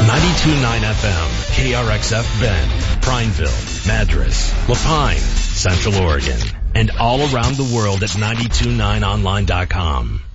92.9 FM, KRXF Bend, Prineville, Madras, Lapine, Central Oregon, and all around the world at 929online.com.